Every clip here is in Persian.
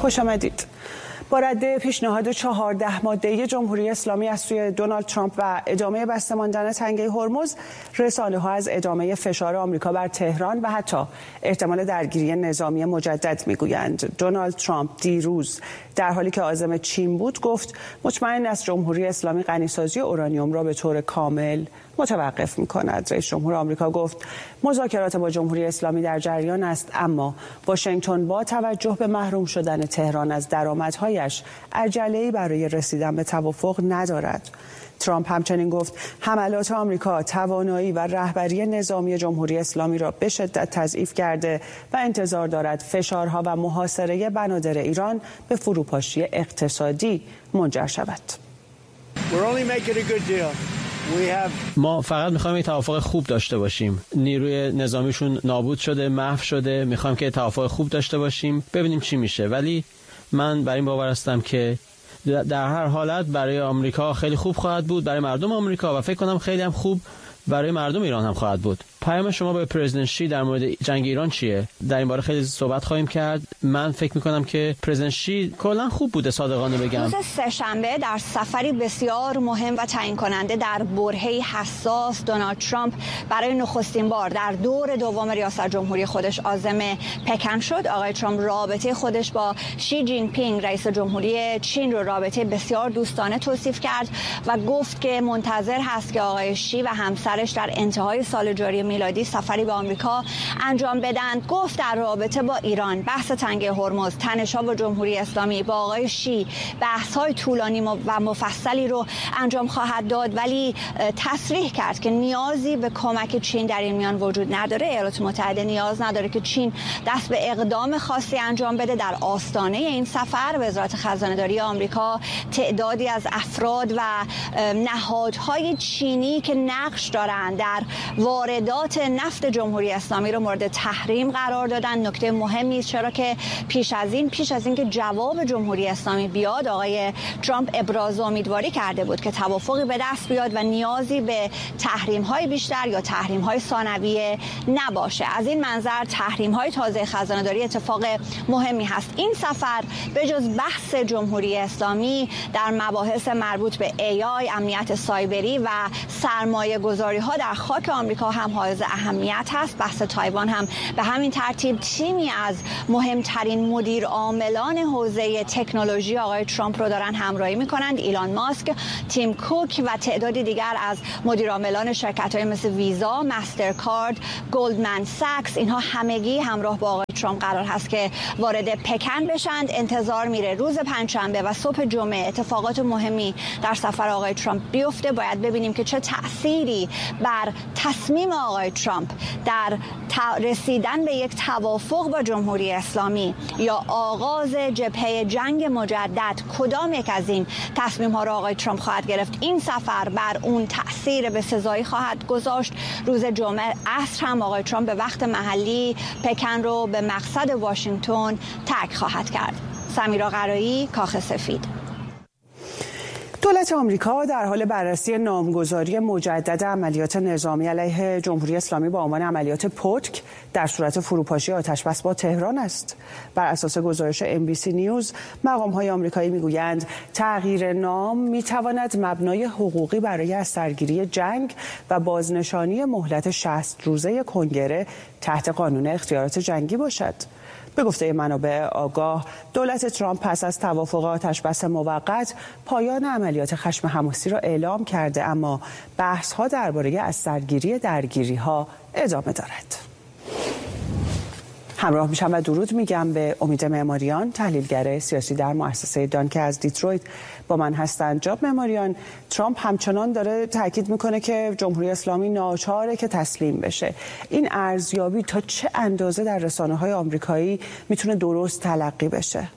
خوش آمدید. با رد پیشنهاد 14 ماده‌ای جمهوری اسلامی از سوی دونالد ترامپ و ادامه بسته ماندن تنگه هرمز، رسانه‌ها از ادامه فشار آمریکا بر تهران و حتی احتمال درگیری نظامی مجدد میگویند. دونالد ترامپ دیروز در حالی که عازم چین بود گفت مطمئن است جمهوری اسلامی غنیسازی اورانیوم را به طور کامل متوقف می‌کند. رئیس جمهور آمریکا گفت مذاکرات با جمهوری اسلامی در جریان است، اما واشنگتن با توجه به محروم شدن تهران از درآمدهایش عجله‌ای برای رسیدن به توافق ندارد. ترامپ همچنین گفت حملات آمریکا توانایی و رهبری نظامی جمهوری اسلامی را به شدت تضعیف کرده و انتظار دارد فشارها و محاصره بنادر ایران به فروپاشی اقتصادی منجر شود. ما فقط میخوایم یک توافق خوب داشته باشیم. نیروی نظامیشون نابود شده، محو شده. میخوایم که توافق خوب داشته باشیم، ببینیم چی میشه. ولی من بر این باور هستم که در هر حالت برای آمریکا خیلی خوب خواهد بود، برای مردم آمریکا، و فکر کنم خیلی هم خوب برای مردم ایران هم خواهد بود. پیام شما به پرزیدنت شی در مورد جنگ ایران چیه؟ در این باره خیلی صحبت خواهیم کرد. من فکر میکنم که پرزیدنت شی کلا خوب بوده، صادقانه بگم. روز سه‌شنبه در سفری بسیار مهم و تعیین کننده در برهه‌ای حساس، دونالد ترامپ برای نخستین بار در دور دوم ریاست جمهوری خودش عازم پکن شد. آقای ترامپ رابطه خودش با شی جین پینگ رئیس جمهوری چین رو رابطه بسیار دوستانه توصیف کرد و گفت که منتظر هست که آقای شی و همسرش در انتهای سال جاری میلادی سفری به آمریکا انجام بدن. گفت در رابطه با ایران، بحث تنگه هرمز، تنش‌ها با جمهوری اسلامی، با آقای شی بحث‌های طولانی و مفصلی رو انجام خواهد داد، ولی تصریح کرد که نیازی به کمک چین در این میان وجود نداره. ایالات متحده نیاز نداره که چین دست به اقدام خاصی انجام بده. در آستانه این سفر وزارت خزانه‌داری آمریکا تعدادی از افراد و نهادهای چینی که نقش دارند در واردات نفت جمهوری اسلامی رو مورد تحریم قرار دادن. نکته مهمی است، چرا که پیش از این که جواب جمهوری اسلامی بیاد، آقای ترامپ ابراز امیدواری کرده بود که توافقی به دست بیاد و نیازی به تحریم‌های بیشتر یا تحریم‌های ثانویه نباشه. از این منظر تحریم‌های تازه خزانه‌داری اتفاق مهمی هست. این سفر به جز بحث جمهوری اسلامی در مباحث مربوط به AI، امنیت سایبری و سرمایه‌گذاری‌ها در خاک آمریکا هم حائز اهمیت هست. بحث تایوان هم به همین ترتیب. تیمی از مهمترین مدیر عاملان حوزه تکنولوژی آقای ترامپ رو دارن همراهی میکنند. ایلان ماسک، تیم کوک و تعدادی دیگر از مدیر عاملان شرکت‌های مثل ویزا، مسترکارد، گلدمن ساکس، اینها همگی همراه با آقای ترامپ قرار هست که وارد پکن بشند. انتظار میره روز پنجشنبه و صبح جمعه اتفاقات مهمی در سفر آقای ترامپ بیفته. باید ببینیم که چه تأثیری بر تصمیم آقای ترامپ در رسیدن به یک توافق با جمهوری اسلامی یا آغاز جبهه جنگ مجدد، کدام یک از این تصمیم‌ها را آقای ترامپ خواهد گرفت. این سفر بر اون تأثیر بسزایی خواهد گذاشت. روز جمعه عصر هم آقای ترامپ به وقت محلی پکن رو به مقصد واشنگتن ترک خواهد کرد. سمیرا قرایی، کاخ سفید. دولت آمریکا در حال بررسی نامگذاری مجدد عملیات نظامی علیه جمهوری اسلامی با عنوان عملیات پتک در صورت فروپاشی آتشبس با تهران است. بر اساس گزارش NBC نیوز، مقام‌های آمریکایی میگویند تغییر نام میتواند مبنای حقوقی برای از سرگیری جنگ و بازنشانی مهلت 60 روزه کنگره تحت قانون اختیارات جنگی باشد. به گفته منابع آگاه، دولت ترامپ پس از توافق آتشبس موقت پایان عملیات خشم حماسی را اعلام کرده، اما بحث‌ها درباره از سرگیری درگیری‌ها ادامه دارد. همراه میشم و درود میگم به امید معماریان، تحلیلگر سیاسی در مؤسسه دان که از دیترویت با من هستند. جناب معماریان، ترامپ همچنان داره تاکید میکنه که جمهوری اسلامی ناچاره که تسلیم بشه. این ارزیابی تا چه اندازه در رسانه‌های آمریکایی میتونه درست تلقی بشه؟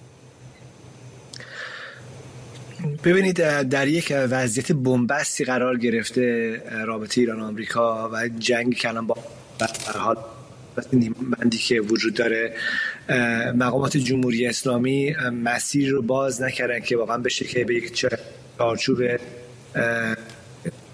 ببینید، در یک وضعیت بنبستی قرار گرفته رابطه ایران و آمریکا و جنگی که الان با هر حال نیمه‌بندی که وجود داره، مقامات جمهوری اسلامی مسیر رو باز نکردن که واقعا بشه که به یک چارچوب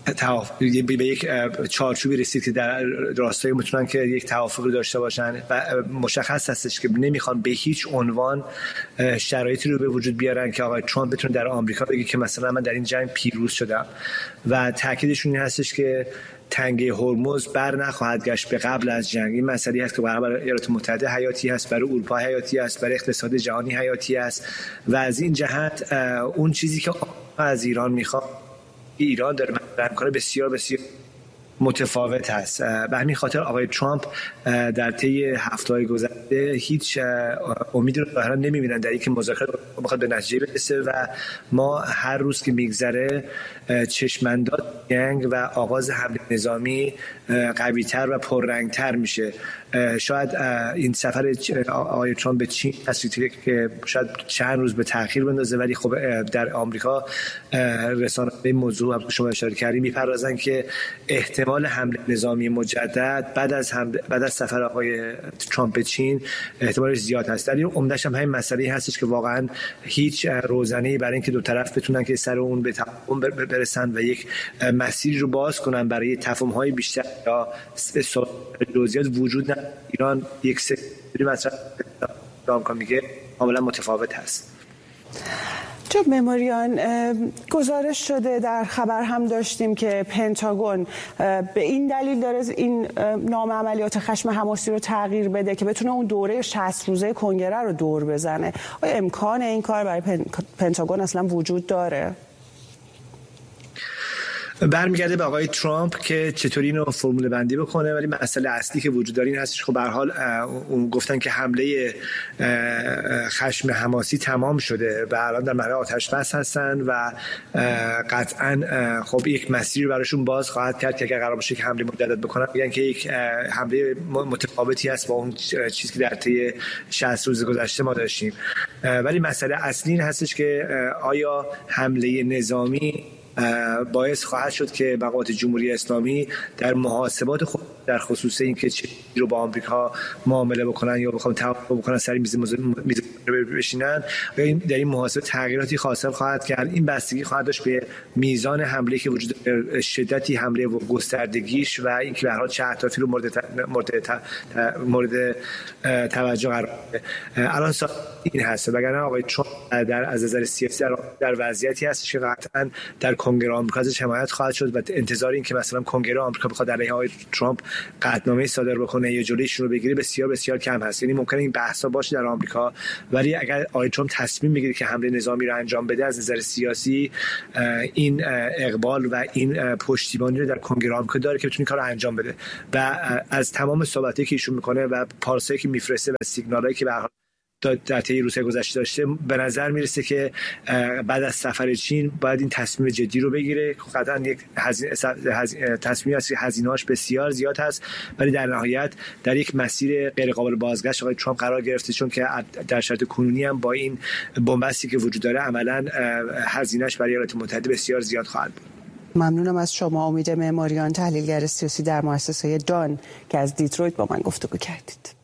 به یک چارچوبی رسید که در راستای میتونن که یک توافق رو داشته باشن و مشخص هستش که نمیخوان به هیچ عنوان شرایطی رو به وجود بیارن که آقای ترامپ بتونه در آمریکا بگه که مثلا من در این جنگ پیروز شدم و تاکیدشون این هستش که تنگه هرمز بر نخواهد گشت به قبل از جنگ. این مسئله است که برای ایالات متحده حیاتی است، برای اروپا حیاتی است، برای اقتصاد جهانی حیاتی است و از این جهت اون چیزی که از ایران میخواد ایران داره مطرح کنه بسیار بسیار متفاوت است. به همین خاطر آقای ترامپ در طی هفته‌های گذشته هیچ امیدی رو ظاهرا نمی‌بینن در اینکه مذاکرات بخواد به نتیجه برسه و ما هر روز که میگذره چشم‌انداز جنگ و آغاز حمله نظامی قوی‌تر و پررنگ‌تر میشه. شاید این سفر آقای ترامپ به چین تصویری که شاید چند روز به تأخیر بندازه، ولی خب در آمریکا رسانه‌ها به این موضوع هم شما اشاره کردید میپردازن که احتمال حمله نظامی مجدد بعد از سفر آقای ترامپ به چین احتمالش زیاد هست. در این عمده‌اش هم همین مسئله هستش که واقعا هیچ روزنه‌ای برای اینکه دو طرف بتونن که سر اون به تفاهم برسن و یک مسیری رو باز کنن برای تفاهم‌های بیشتر یا جزئیات وجود نداره. ایران یک سری مطرح آمریکا میگه کاملا متفاوت هست. جناب ممریان، گزارش شده، در خبر هم داشتیم که پنتاگون به این دلیل داره این نام عملیات خشم حماسی رو تغییر بده که بتونه اون دوره 60 روزه کنگره رو دور بزنه. آیا امکان این کار برای پنتاگون اصلا وجود داره؟ برمیگرده به آقای ترامپ که چطوری اینو فرمول بندی بکنه، ولی مسئله اصلی که وجود داره این هستش خب به هر حال اون گفتن که حمله خشم حماسی تمام شده و الان در مرحله آتش بس هستن و قطعا خب یک مسیر براشون باز خواهد کرد که اگر قرار باشه که حمله مجدد بکنن میگن که یک حمله متفاوتی است با اون چیزی که در طی 60 روز گذشته ما داشتیم. ولی مسئله اصلی این هستش که آیا حمله نظامی باعث خواهد شد که مقامات جمهوری اسلامی در محاسبات خود در خصوص اینکه چه رو با آمریکا معامله بکنن یا بخوام توافق بکنن سر میز بشینن، در این محاسبه تغییراتی خاصه خواهد کرد. این بستگی خواهد داشت به میزان حمله که وجود داره، شدتی حمله و گستردگیش و اینکه به هر حال چه اهدافی رو مورد توجه قرار بده. الان این هست، وگرنه آقای ترامپ در از نظر سیاسی در وضعیتی هست که قطعا در کنگره آمریکا ازش حمایت خواهد شد و انتظار این که مثلا کنگره آمریکا بخواد علیه آقای ترامپ قطعنامه صادر بکنه یا جلویش رو بگیره بسیار بسیار کم هست. یعنی ممکنه این بحثا باشه در آمریکا، ولی اگر آقای ترامپ تصمیم بگیره که حمله نظامی رو انجام بده از نظر سیاسی این اقبال و این پشتیبانی رو در کنگره آمریکا داره که بتونه کارو انجام بده و از تمام صحبتایی که ایشون میکنه و پارسایی که میفرسته و سیگنالایی که به هر حال در طی روزهای گذشته داشته، به نظر میرسه که بعد از سفر چین باید این تصمیم جدی رو بگیره. قطعا یک تصمیم است که هزینه‌اش بسیار زیاد هست، ولی در نهایت در یک مسیر غیر قابل بازگشت آقای ترامپ قرار گرفته، چون که در شرایط کنونی هم با این بنبستی که وجود داره عملاً هزینه‌اش برای ایالات متحده بسیار زیاد خواهد بود. ممنونم از شما امید ممریان، تحلیلگر سیاسی در مؤسسه دان که از دیترویت با من گفتگو کردید.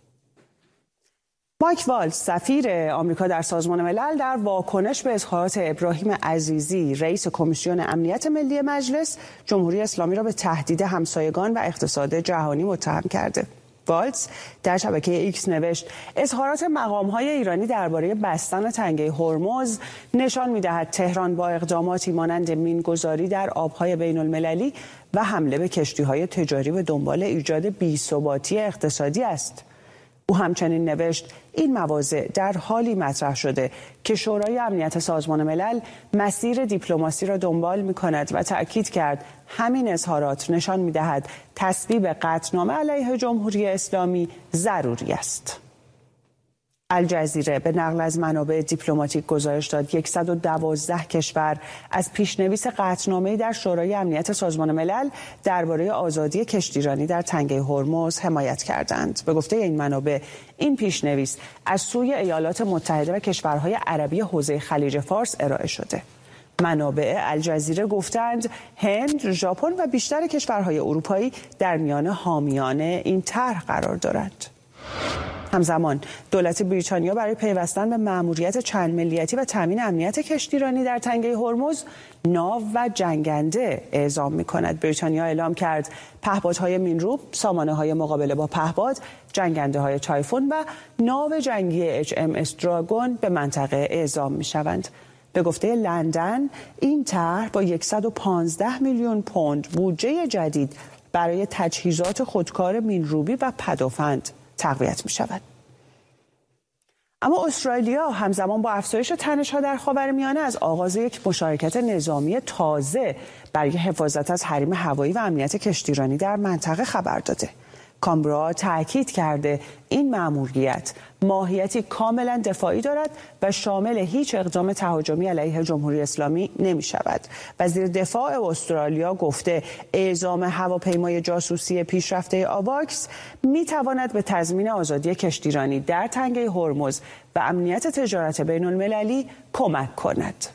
مایک والتز سفیر آمریکا در سازمان ملل در واکنش به اظهارات ابراهیم عزیزی رئیس کمیسیون امنیت ملی مجلس، جمهوری اسلامی را به تهدید همسایگان و اقتصاد جهانی متهم کرده. والتز در شبکه ایکس نوشت اظهارات مقام‌های ایرانی درباره بستن تنگه هرمز نشان می‌دهد تهران با اقداماتی مانند مینگذاری در آب‌های بین‌المللی و حمله به کشتی‌های تجاری به دنبال ایجاد بی‌ثباتی اقتصادی است. او همچنین نوشت این مواضع در حالی مطرح شده که شورای امنیت سازمان ملل مسیر دیپلماسی را دنبال می‌کند و تأکید کرد همین اظهارات نشان می‌دهد تصویب قطعنامه علیه جمهوری اسلامی ضروری است. الجزیره به نقل از منابع دیپلماتیک گزارش داد 112 کشور از پیشنویس قطعنامه‌ای در شورای امنیت سازمان ملل درباره آزادی کشتیرانی در تنگه هرمز حمایت کردند. به گفته این منابع این پیشنویس از سوی ایالات متحده و کشورهای عربی حوزه خلیج فارس ارائه شده. منابع الجزیره گفتند هند، ژاپن و بیشتر کشورهای اروپایی در میان حامیان این طرح قرار دارند. همزمان دولت بریتانیا برای پیوستن به مأموریت چند ملیتی و تامین امنیت کشتیرانی در تنگه هرمز ناو و جنگنده اعزام می‌کند. بریتانیا اعلام کرد پهپادهای مینروب، سامانه‌های مقابله با پهپاد، جنگنده‌های تایفون و ناو جنگی HMS دراگون به منطقه اعزام می‌شوند. به گفته لندن این طرح با 115 میلیون پوند بودجه جدید برای تجهیزات خودکار مینروبی و پدافند تقویت می شود. اما استرالیا همزمان با افزایش تنش‌ها در خاورمیانه از آغاز یک مشارکت نظامی تازه برای حفاظت از حریم هوایی و امنیت کشتیرانی در منطقه خبر داده. کامبرا تأکید کرده این مأموریت ماهیتی کاملا دفاعی دارد و شامل هیچ اقدام تهاجمی علیه جمهوری اسلامی نمی شود. وزیر دفاع استرالیا گفته اعزام هواپیمای جاسوسی پیشرفته آواکس می تواند به تضمین آزادی کشتیرانی در تنگه هرمز و امنیت تجارت بین المللی کمک کند.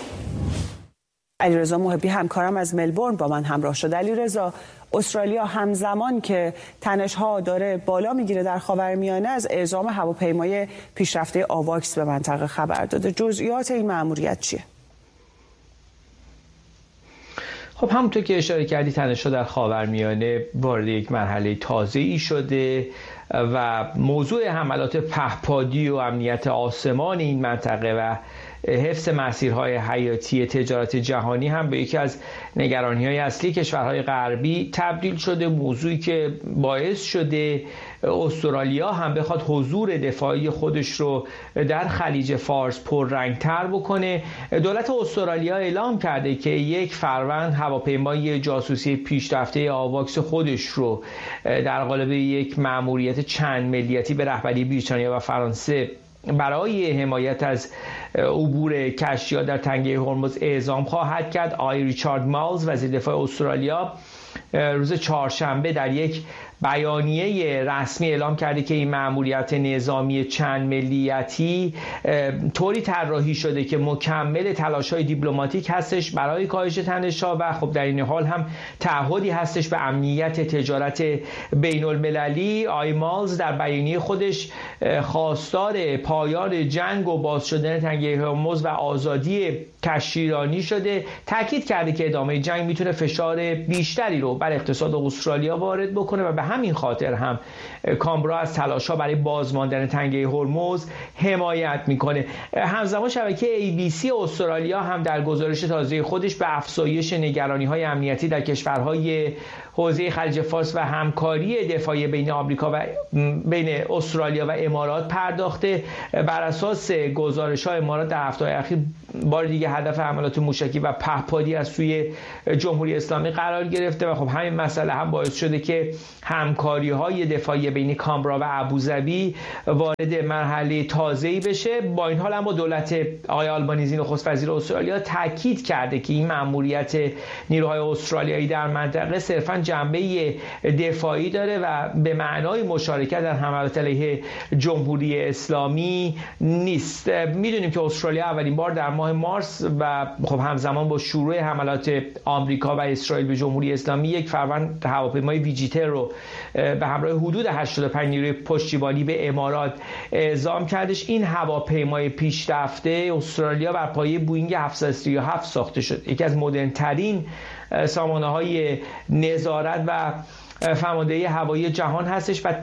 علیرضا محبی همکارم از ملبورن با من همراه شد. علیرضا، استرالیا همزمان که تنش‌ها داره بالا میگیره در خاورمیانه از اعزام هواپیمای پیشرفته آواکس به منطقه خبر داده. جزئیات این مأموریت چیه؟ خب همونطور که اشاره کردی تنش‌ها در خاورمیانه وارد یک مرحله تازه‌ای شده و موضوع حملات پهپادی و امنیت آسمان این منطقه و حفظ مسیرهای حیاتی تجارت جهانی هم به یکی از نگرانی‌های اصلی کشورهای غربی تبدیل شده، موضوعی که باعث شده استرالیا هم بخواد حضور دفاعی خودش رو در خلیج فارس پررنگ‌تر بکنه. دولت استرالیا اعلام کرده که 1 فروند هواپیمای جاسوسی پیشرفته آواکس خودش رو در قالب یک مأموریت چند ملیتی به رهبری بریتانیا و فرانسه برای حمایت از عبور کشتی‌ها در تنگه هرمز اعزام خواهد کرد. آقای ریچارد مالز وزیر دفاع استرالیا روز چهارشنبه در یک بیانیه رسمی اعلام کرده که این مأموریت نظامی چند ملیتی طوری طراحی شده که مکمل تلاش‌های دیپلماتیک هستش برای کاهش تنش‌ها و خب در این حال هم تعهدی هستش به امنیت تجارت بین المللی. آقای مالز در بیانیه خودش خواستار پایان جنگ و باز شدن تنگه هرمز و آزادی کشتیرانی شده. تاکید کرده که ادامه جنگ میتونه فشار بیشتری رو بر اقتصاد استرالیا وارد بکنه و به همین خاطر هم کامبرا از تلاش‌ها برای بازماندن تنگه هرمز حمایت میکنه. همزمان شبکه ABC استرالیا هم در گزارش تازه خودش به افزایش نگرانی‌های امنیتی در کشورهای حوزه خلیج فارس و همکاری دفاعی بین آمریکا و بین استرالیا و امارات پرداخته. بر اساس گزارش‌های امارات در هفته‌های اخیر بار دیگه هدف حملات موشکی و پهپادی از سوی جمهوری اسلامی قرار گرفته و خب همین مسئله هم باعث شده که همکاری‌های دفاعی بین کامبرا و ابوظبی وارد مرحله تازه‌ای بشه. با این حال اما دولت آقای آلبانیزی نخست وزیر استرالیا تاکید کرده که این مأموریت نیروهای استرالیایی در منطقه صرفاً جنبه دفاعی داره و به معنای مشارکت در حملات علیه جمهوری اسلامی نیست. میدونیم که استرالیا اولین بار در ماه مارس و خب همزمان با شروع حملات آمریکا و اسرائیل به جمهوری اسلامی 1 فروند هواپیمای ویجیتر رو به همراه حدود 85 نیروی پشتیبانی به امارات اعزام کردش. این هواپیمای پیشرفته استرالیا بر پایه بوئینگ 737 ساخته شد، یکی از مدرن‌ترین سامانه‌های نظارت و فرماندهی هوایی جهان هستش و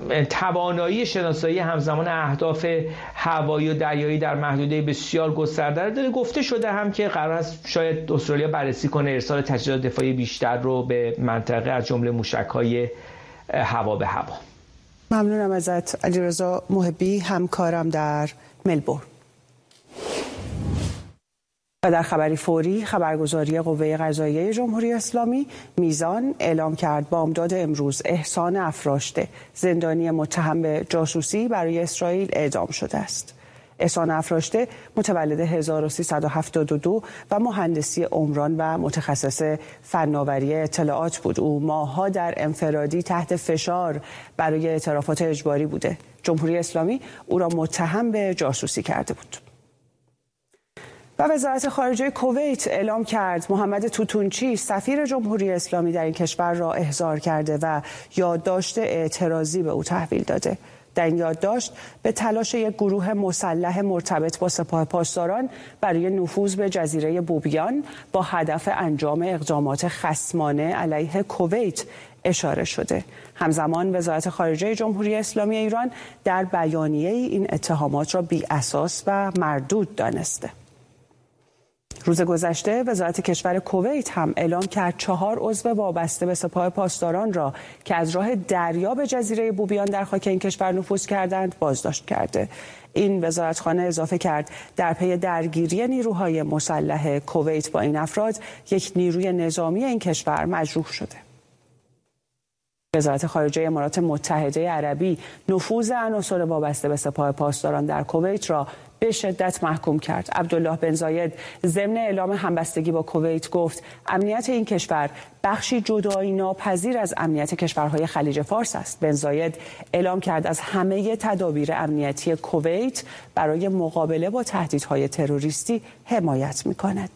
توانایی شناسایی همزمان اهداف هوایی و دریایی در محدوده بسیار گسترده داره. گفته شده هم که قرار است شاید استرالیا بررسی کنه ارسال تجهیزات دفاعی بیشتر رو به منطقه از جمله موشک‌های هوا به هوا. ممنونم ازت علیرضا محبی همکارم در ملبورن. و در خبری فوری خبرگزاری قوه قضاییه جمهوری اسلامی میزان اعلام کرد بامداد امروز احسان افراشته زندانی متهم به جاسوسی برای اسرائیل اعدام شده است. احسان افراشته متولد 1372 و مهندسی عمران و متخصص فناوری اطلاعات بود. او ماه‌ها در انفرادی تحت فشار برای اعترافات اجباری بوده. جمهوری اسلامی او را متهم به جاسوسی کرده بود. و وزارت خارجه کویت اعلام کرد محمد توتونچی سفیر جمهوری اسلامی در این کشور را احضار کرده و یادداشت اعتراضی به او تحویل داده. در این یادداشت به تلاش یک گروه مسلح مرتبط با سپاه پاسداران برای نفوذ به جزیره بوبیان با هدف انجام اقدامات خصمانه علیه کویت اشاره شده. همزمان وزارت خارجه جمهوری اسلامی ایران در بیانیه این اتهامات را بی اساس و مردود دانسته. روز گذشته وزارت کشور کویت هم اعلام کرد 4 عضو وابسته به سپاه پاسداران را که از راه دریا به جزیره بوبیان در خاک این کشور نفوذ کردند بازداشت کرده. این وزارتخانه اضافه کرد در پی درگیری نیروهای مسلح کویت با این افراد یک نیروی نظامی این کشور مجروح شده. وزارت خارجه امارات متحده عربی نفوذ عناصر وابسته به سپاه پاسداران در کویت را به شدت محکوم کرد. عبدالله بن زاید ضمن اعلام همبستگی با کویت گفت امنیت این کشور بخشی جدایی ناپذیر از امنیت کشورهای خلیج فارس است. بن زاید اعلام کرد از همه تدابیر امنیتی کویت برای مقابله با تهدیدهای تروریستی حمایت می‌کند.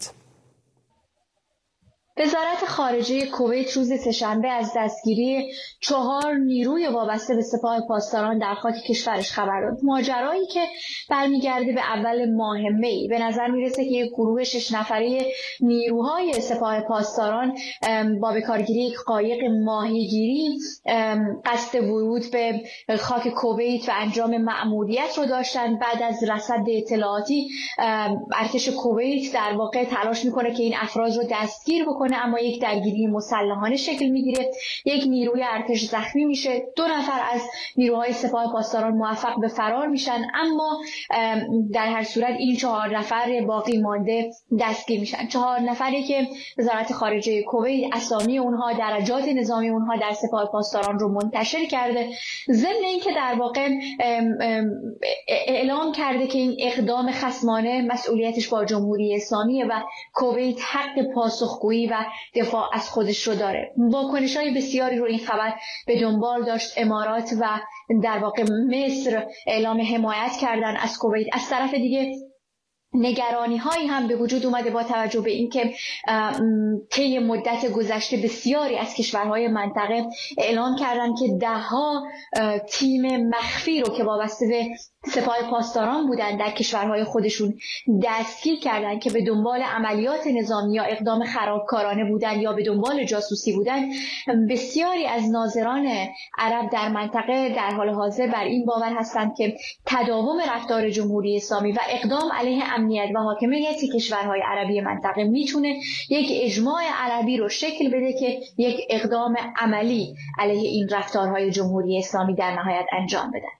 وزارت خارجه کویت روز سه‌شنبه از دستگیری 4 نیروی وابسته به سپاه پاسداران در خاک کشورش خبر داد. ماجرایی که برمیگرده به اول ماه می. به نظر میرسه که یک گروه 6 نفره نیروهای سپاه پاسداران با بکارگیری یک قایق ماهیگیری قصد ورود به خاک کویت و انجام مأموریت رو داشتن. بعد از رصد اطلاعاتی ارتش کویت در واقع تلاش میکنه که این افراد رو دستگیر بکنه، اما یک درگیری مسلحانه شکل میگیره. یک نیروی ارتش زخمی میشه. 2 نفر از نیروهای سپاه پاسداران موفق به فرار میشن، اما در هر صورت این 4 نفر باقی مانده دستگیر میشن. 4 نفری که وزارت خارجه کویت اسامی اونها، درجات نظامی اونها در سپاه پاسداران رو منتشر کرده، ضمن اینکه در واقع اعلام کرده که این اقدام خصمانه مسئولیتش با جمهوری اسلامی و کویت حق پاسخگویی و دفاع از خودش رو داره. واکنش‌های بسیاری رو این خبر به دنبال داشت. امارات و در واقع مصر اعلام حمایت کردن از کویت. از طرف دیگه نگرانی هایی هم به وجود اومده با توجه به اینکه طی مدت گذشته بسیاری از کشورهای منطقه اعلام کردن که 10 تیم مخفی رو که وابسته به سپاه پاسداران بودن در کشورهای خودشون دستگیر کردن که به دنبال عملیات نظامی یا اقدام خرابکارانه بودن یا به دنبال جاسوسی بودن. بسیاری از ناظران عرب در منطقه در حال حاضر بر این باور هستند که تداوم رفتار جمهوری اسلامی و اقدام علیه امنیت و حاکمیت کشورهای عربی منطقه میتونه یک اجماع عربی رو شکل بده که یک اقدام عملی علیه این رفتارهای جمهوری اسلامی در نهایت انجام بدن.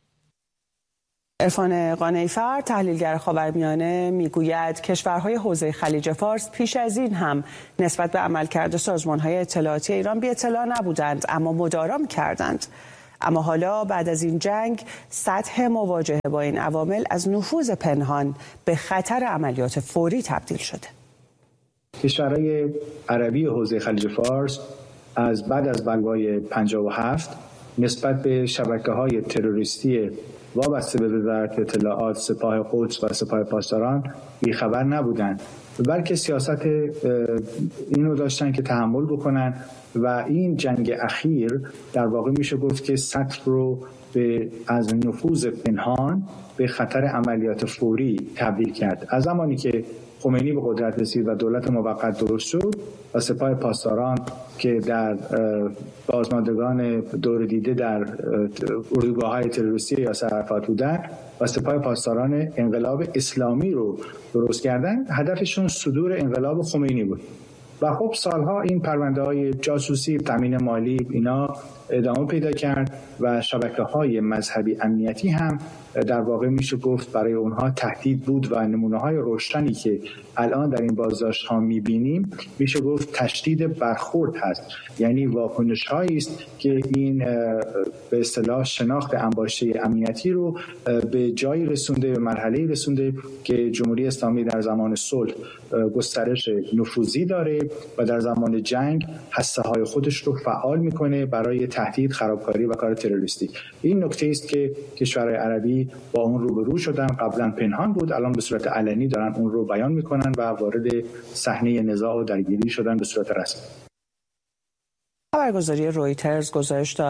عرفان قانعی‌فر تحلیلگر خاورمیانه میگوید کشورهای حوزه خلیج فارس پیش از این هم نسبت به عملکرد سازمان‌های اطلاعاتی ایران بی اطلاع نبودند اما مدارا کردند. اما حالا بعد از این جنگ سطح مواجهه با این عوامل از نفوذ پنهان به خطر عملیات فوری تبدیل شده. کشورهای عربی حوزه خلیج فارس از بعد از بلوای 57 نسبت به شبکه‌های تروریستی وابسته به وزارت اطلاعات، سپاه قدس و سپاه پاسداران بیخبر نبودند، بلکه سیاست اینو داشتن که تحمل بکنن و این جنگ اخیر در واقع میشه گفت که سطح رو از نفوذ پنهان به خطر عملیات فوری تبدیل کرد. از زمانی که خمینی به قدرت رسید و دولت موقت درست شد و سپاه پاسداران که در بازماندگان دور دیده در اردوگاه‌های تروریستی یاسر عرفات بودن و سپاه پاسداران انقلاب اسلامی رو درست کردن، هدفشون صدور انقلاب خمینی بود. و خب سالها این پرونده‌های جاسوسی، تامین مالی اینا ادامه پیدا کرد و شبکه‌های مذهبی امنیتی هم در واقع میشه گفت برای اونها تهدید بود و نمونه‌های روشنی که الان در این بازداشت‌ها می‌بینیم میشه گفت تشدید برخورد هست، یعنی واکنش‌هایی است که این به اصطلاح شناخت انباشته امنیتی رو به جایی رسونده، به مرحله‌ای رسونده که جمهوری اسلامی در زمان صلح گسترش نفوذی داره و در زمان جنگ هسته‌های خودش رو فعال می‌کنه برای تهدید، خرابکاری و کار تروریستی. این نکته است که کشورهای عربی با اون روبرو شدن. قبلا پنهان بود، الان به صورت علنی دارن اون رو بیان میکنن و وارد صحنه نزاع و درگیری شدن به صورت رسمی. خبرگزاری رویترز گزارش داد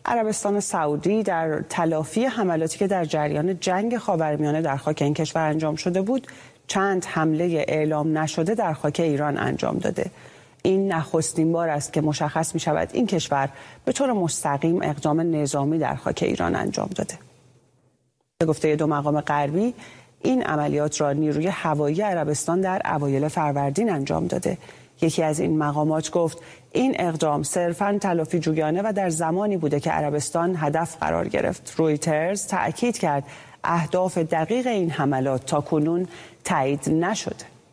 عربستان سعودی در تلافی حملاتی که در جریان جنگ خاورمیانه در خاک این کشور انجام شده بود، چند حمله اعلام نشده در خاک ایران انجام داده. این نخستین بار است که مشخص می شود این کشور به طور مستقیم اقدام نظامی در خاک ایران انجام داده. به گفته دو مقام غربی، این عملیات را نیروی هوایی عربستان در اوایل فروردین انجام داده. یکی از این مقامات گفت این اقدام صرفاً تلافی جویانه و در زمانی بوده که عربستان هدف قرار گرفت. رویترز تأکید کرد اهداف دقیق این حملات تاکنون تایید نشده.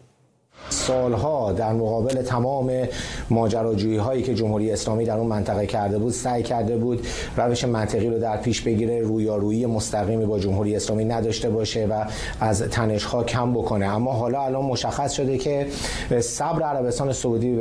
سالها در مقابل تمام ماجراجویی هایی که جمهوری اسلامی در اون منطقه کرده بود سعی کرده بود روش منطقی رو در پیش بگیره، رویارویی مستقیمی با جمهوری اسلامی نداشته باشه و از تنش ها کم بکنه. اما حالا الان مشخص شده که صبر عربستان سعودی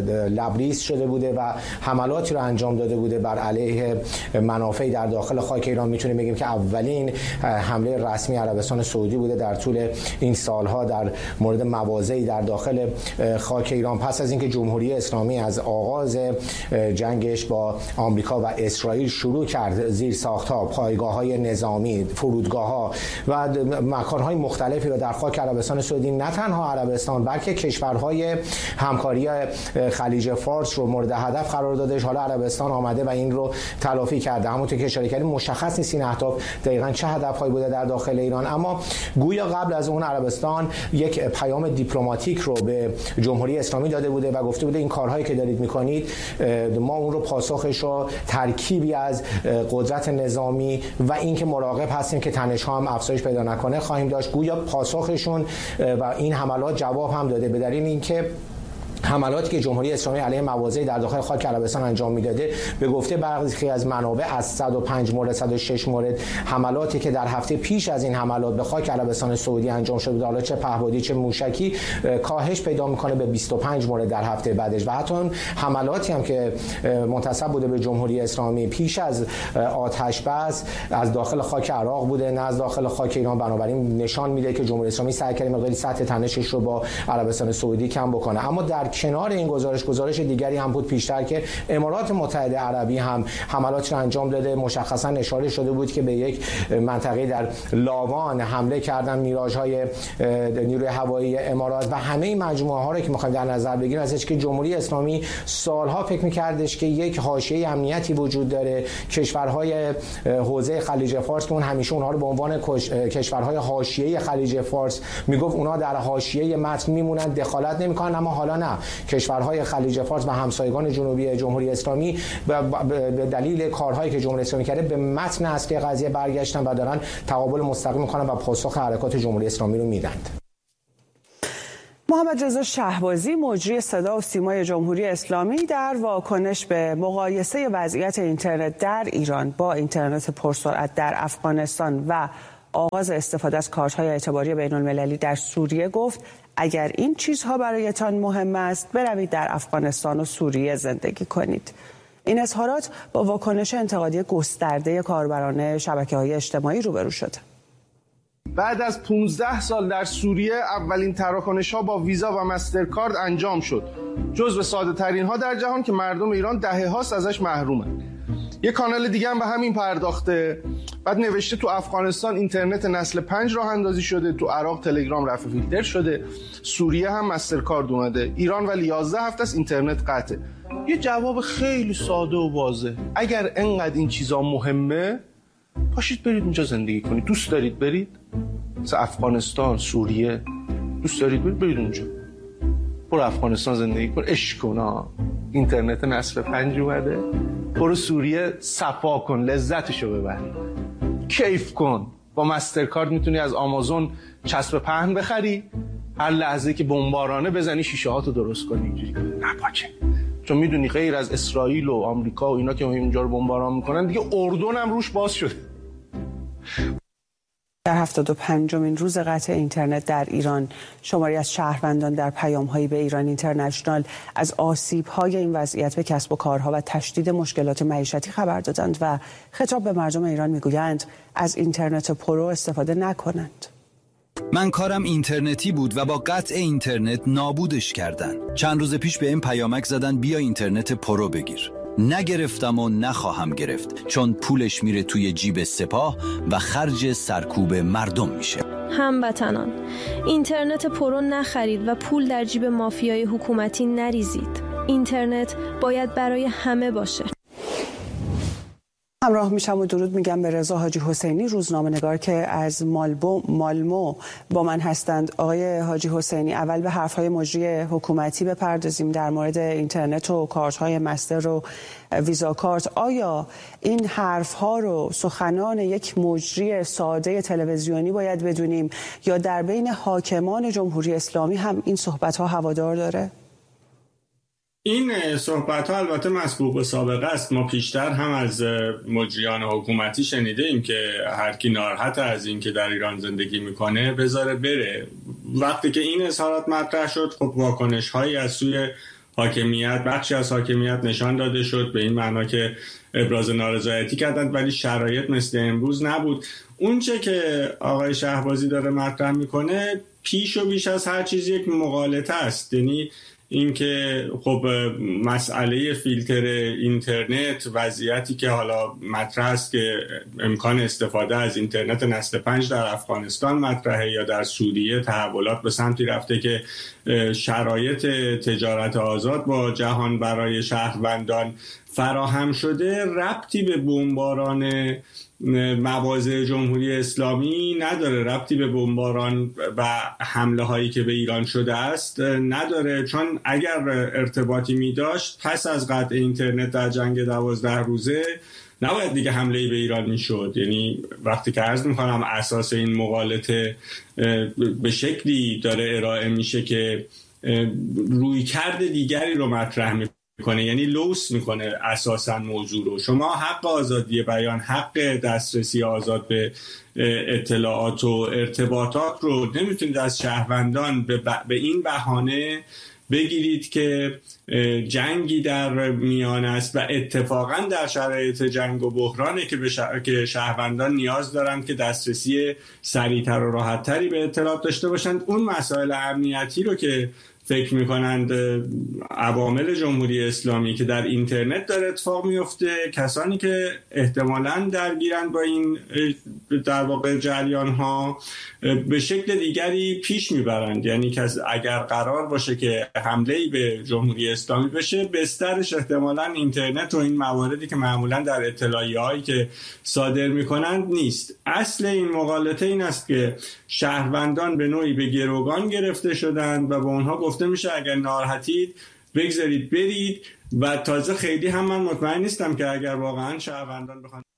لبریز شده بوده و حملاتی رو انجام داده بوده بر علیه منافع در داخل خاک ایران. میتونیم بگیم که اولین حمله رسمی عربستان سعودی بوده در طول این سالها در مورد مواضعی در داخل خاک ایران، پس از اینکه جمهوری اسلامی از آغاز جنگش با آمریکا و اسرائیل شروع کرد زیرساخت‌ها، پایگاه‌های نظامی، فرودگاه‌ها و مکان‌های مختلفی را در خاک عربستان سعودی، نه تنها عربستان بلکه کشورهای همکاری خلیج فارس رو مورد هدف قرار دادش. حالا عربستان آمده و این رو تلافی کرده. همونطور که اشاره کردیم مشخص نیست این اهداف دقیقاً چه هدف‌هایی بوده در داخل ایران، اما گویا قبل از اون عربستان یک پیام دیپلماتیک رو به جمهوری اسلامی داده بوده و گفته بوده این کارهایی که دارید میکنید ما اون رو پاسخش رو ترکیبی از قدرت نظامی و اینکه مراقب هستیم که تنش‌ها هم افزایش پیدا نکنه خواهیم داشت. گویا پاسخشون و این حملات جواب هم داده، به دلیل اینکه حملاتی که جمهوری اسلامی علیه مواضعی در داخل خاک عربستان انجام میداده به گفته برخی از منابع از 105 مورد 106 مورد حملاتی که در هفته پیش از این حملات به خاک عربستان سعودی انجام شده، حالا چه پهپادی چه موشکی، کاهش پیدا میکنه به 25 مورد در هفته بعدش. و حتی اون حملاتی هم که منتسب بوده به جمهوری اسلامی پیش از آتش بس از داخل خاک عراق بوده نه از داخل خاک ایران. بنابراین نشان میده که جمهوری اسلامی سعی کرده مقداری سطح تنشش رو با عربستان سعودی کم بکنه. اما در کنار این گزارش دیگری هم بود پیشتر که امارات متحده عربی هم حملاتی رو انجام داده. مشخصا اشاره شده بود که به یک منطقه در لاوان حمله کردن میراژهای نیروی هوایی امارات و همه این مجموعه ها رو که می‌خوایم در نظر بگیریم ازش که جمهوری اسلامی سالها فکر می‌کردش که یک حاشیه امنیتی وجود داره. کشورهای حوزه خلیج فارس که اون همیشه اونها رو به عنوان کشورهای حاشیه خلیج فارس میگفت اونها در حاشیه متن میمونن، دخالت نمی‌کنن. اما حالا نه، کشورهای خلیج فارس و همسایگان جنوبی جمهوری اسلامی به دلیل کارهایی که جمهوری اسلامی کرده به متن اصلی قضیه برگشتن و دارن تقابل مستقیم میکنن و پاسخ حرکات جمهوری اسلامی رو میدند. محمد رضا شهبازی، مجری صدا و سیمای جمهوری اسلامی، در واکنش به مقایسه وضعیت اینترنت در ایران با اینترنت پرسرعت در افغانستان و آغاز استفاده از کارت‌های اعتباری بین‌المللی در سوریه گفت اگر این چیزها برایتان مهم است بروید در افغانستان و سوریه زندگی کنید. این اظهارات با واکنش انتقادی گسترده کاربران شبکه‌های اجتماعی روبرو شد. بعد از 15 سال در سوریه اولین تراکنش‌ها با ویزا و مسترکارد انجام شد. جزو ساده‌ترین ها در جهان که مردم ایران دهه‌هاست ازش محرومن. یک کانال دیگه هم به همین پرداخته. بعد نوشته تو افغانستان اینترنت نسل 5 راه اندازی شده، تو عراق تلگرام رفع فیلتر شده، سوریه هم مسترکارد اومده، ایران ولی 11 هفته است اینترنت قطعه. یه جواب خیلی ساده و واضح. اگر انقدر این چیزا مهمه پاشید برید اونجا زندگی کنید. دوست دارید برید؟ مثلا افغانستان، سوریه دوست دارید برید اونجا. برو افغانستان زندگی کن، عشق کن. اینترنت نسل 5 اومده. برو سوریه صفا کن، لذتشو ببر، کیف کن. با مسترکارد میتونی از آمازون چسب پهن بخری، هر لحظه که بمبارانه بزنی شیشه هاتو درست کنی اینجوری نپاچه. چون میدونی غیر از اسرائیل و آمریکا و اینا که اونجا رو بمباران میکنن دیگه اردن هم روش باز شده. در 75مین روز قطع اینترنت در ایران، شماری از شهروندان در پیام‌هایی به ایران اینترنشنال از آسیب‌های این وضعیت به کسب و کارها و تشدید مشکلات معیشتی خبر دادند و خطاب به مردم ایران میگویند از اینترنت پرو استفاده نکنند. من کارم اینترنتی بود و با قطع اینترنت نابودش کردن. چند روز پیش به این پیامک زدن بیا اینترنت پرو بگیر. نگرفتم و نخواهم گرفت، چون پولش میره توی جیب سپاه و خرج سرکوب مردم میشه. هموطنان، اینترنت پرو نخرید و پول در جیب مافیای حکومتی نریزید. اینترنت باید برای همه باشه. همراه میشم و درود میگم به رضا حاجی حسینی، روزنامه‌نگار که از مالمو با من هستند. آقای حاجی حسینی، اول به حرفهای مجری حکومتی بپردازیم در مورد اینترنت و کارت‌های مستر و ویزا کارت. آیا این حرف‌ها رو سخنان یک مجری ساده تلویزیونی باید بدونیم یا در بین حاکمان جمهوری اسلامی هم این صحبت‌ها هوادار داره؟ این صحبت‌ها البته مسبوق به سابقه است. ما پیشتر هم از مجریان حکومتی شنیده ایم که هر کی ناراحت از این که در ایران زندگی میکنه بذاره بره. وقتی که این اظهارات مطرح شد، خب واکنش‌هایی از سوی حاکمیت، بخشی از حاکمیت نشان داده شد به این معنا که ابراز نارضایتی کردند، ولی شرایط مثل امروز نبود. اونچه که آقای شهبازی داره مطرح میکنه پیش و بیش از هر چیز یک مغالطه است. یعنی اینکه خب مسئله فیلتر اینترنت، وضعیتی که حالا مطرح است که امکان استفاده از اینترنت نسل 5 در افغانستان مطرحه یا در سوریه تحولات به سمتی رفته که شرایط تجارت آزاد با جهان برای شهروندان فراهم شده، ربطی به بمباران مواضع جمهوری اسلامی نداره، ربطی به بمباران و حمله هایی که به ایران شده است نداره، چون اگر ارتباطی می داشت پس از قطع اینترنت در جنگ 12 روزه نباید دیگه حمله‌ای به ایران میشد. یعنی وقتی که عرض میکنم اساس این مغالطه به شکلی داره ارائه میشه که رویکرد دیگری رو مطرح میکنه، یعنی لوس میکنه اساساً موضوع رو. شما حق آزادی بیان، حق دسترسی آزاد به اطلاعات و ارتباطات رو نمیتونید از شهروندان به این بهانه بگیرید که جنگی در میان است و اتفاقا در شرایط جنگ و بحرانه که شهروندان نیاز دارند که دسترسی سریعتر و راحتتری به اطلاعات داشته باشند. اون مسائل امنیتی رو که فکر میکنند عوامل جمهوری اسلامی که در اینترنت داره اتفاق میفته، کسانی که احتمالاً درگیرن با این در واقع جریان ها به شکل دیگری پیش میبرند. یعنی که اگر قرار باشه که حمله‌ای به جمهوری اسلامی بشه، بسترش احتمالاً اینترنت و این مواردی که معمولاً در اطلاعیه‌هایی که صادر میکنند نیست. اصل این مغالطه این است که شهروندان به نوعی به گروگان گرفته شدند و به اونها گفته میشه اگر ناراحتید بگذارید برید، و تازه خیلی هم من مطمئن نیستم که اگر واقعا شهروندان بخوان